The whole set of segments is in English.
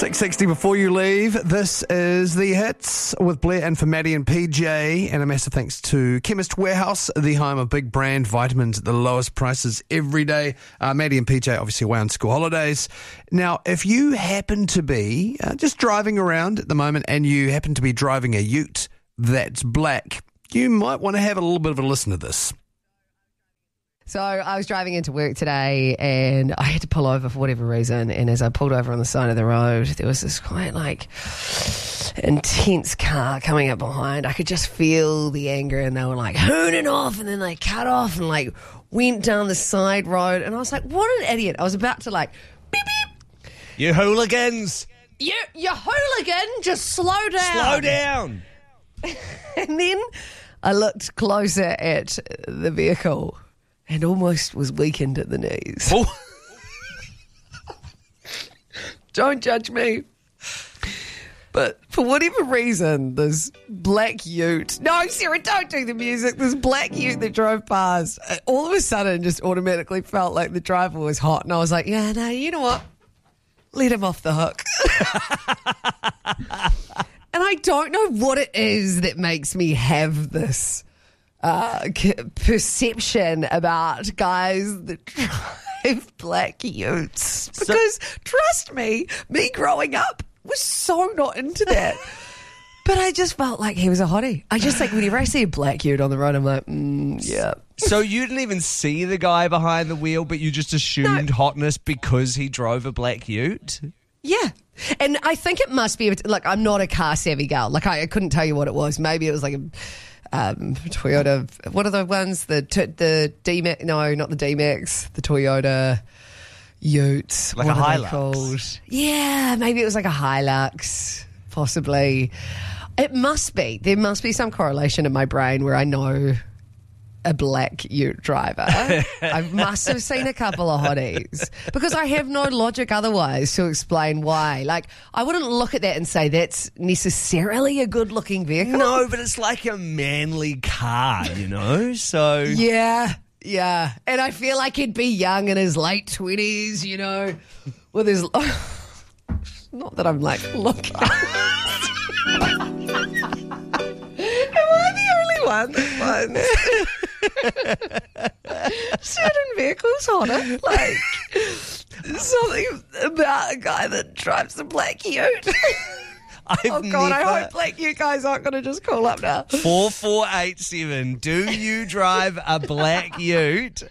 6:60 before you leave. This is The Hits with Blair and for Maddie and PJ. And a massive thanks to Chemist Warehouse, the home of big brand vitamins at the lowest prices every day. Maddie and PJ obviously away on school holidays. Now, if you happen to be just driving around at the moment and you happen to be driving a ute that's black, you might want to have a little bit of a listen to this. So I was driving into work today and I had to pull over for whatever reason. And as I pulled over on the side of the road, there was this quite intense car coming up behind. I could just feel the anger and they were hooning off and then they cut off and went down the side road. And I was like, what an idiot. I was about to beep, beep. You hooligans. You hooligan, just slow down. Slow down. And then I looked closer at the vehicle and almost was weakened at the knees. Oh. Don't judge me. But for whatever reason, this black ute... No, Sarah, don't do the music. This black ute that drove past, all of a sudden just automatically felt like the driver was hot. And I was like, yeah, no, you know what? Let him off the hook. And I don't know what it is that makes me have this perception about guys that drive black utes. Because, trust me growing up was so not into that. But I just felt like he was a hottie. I just think whenever I see a black ute on the road, I'm like, yeah. So you didn't even see the guy behind the wheel, but you just assumed hotness because he drove a black ute? Yeah. And I think it must be, I'm not a car savvy gal. I couldn't tell you what it was. Maybe it was a Toyota, what are the ones? The D-Max, no, not the D-Max, the Toyota Utes. Like what a are they Hilux? called? Yeah, maybe it was like a Hilux, possibly. It must be. There must be some correlation in my brain where I know a black ute driver. I must have seen a couple of hotties because I have no logic otherwise to explain why. I wouldn't look at that and say that's necessarily a good looking vehicle. No, but it's like a manly car, so... Yeah. And I feel like he'd be young in his late 20s, with his... Not that I'm looking. Am I the only one that finds certain vehicles hotter? Something about a guy that drives a black ute. I hope black ute guys aren't going to just call up now. 4487, do you drive a black ute?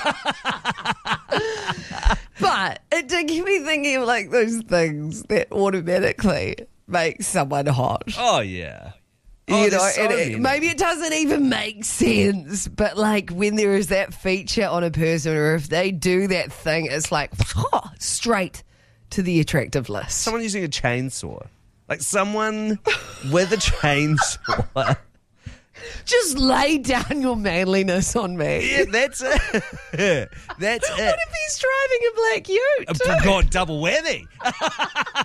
But it did get me thinking of those things that automatically make someone hot. Oh, yeah. Maybe it doesn't even make sense, but when there is that feature on a person or if they do that thing, it's straight to the attractive list. Someone using a chainsaw. Someone with a chainsaw. Just lay down your manliness on me. Yeah, that's it. That's it. What if he's driving a black ute? God, double whammy.